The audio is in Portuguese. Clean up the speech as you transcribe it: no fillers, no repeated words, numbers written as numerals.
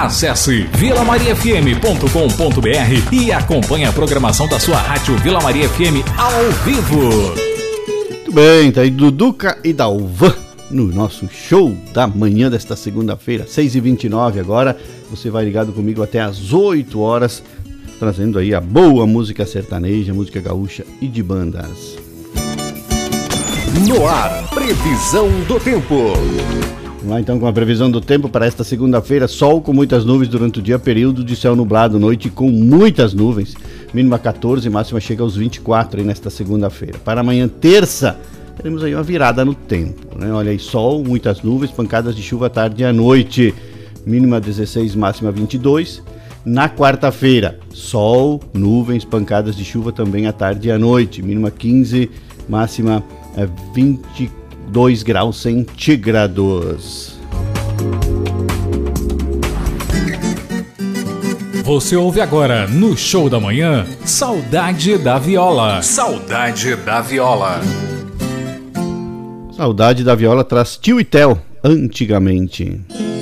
Acesse vilamariafm.com.br e acompanhe a programação da sua rádio Vila Maria FM ao vivo. Muito bem, tá aí Duduca e Dalvan no nosso show da manhã desta segunda-feira, 6h29 agora. Você vai ligado comigo até às 8 horas, trazendo aí a boa música sertaneja, música gaúcha e de bandas. No ar, previsão do tempo. Vamos lá então com a previsão do tempo para esta segunda-feira. Sol com muitas nuvens durante o dia, período de céu nublado, noite com muitas nuvens. Mínima 14, máxima chega aos 24 aí nesta segunda-feira. Para amanhã, terça, teremos aí uma virada no tempo, né? Olha aí, sol, muitas nuvens, pancadas de chuva à tarde e à noite. Mínima 16, máxima 22. Na quarta-feira, sol, nuvens, pancadas de chuva também à tarde e à noite. Mínima 15, máxima 22 graus centígrados. Você ouve agora no Show da Manhã, Saudade da Viola. Saudade da Viola. Saudade da Viola traz Tio e Tel, antigamente.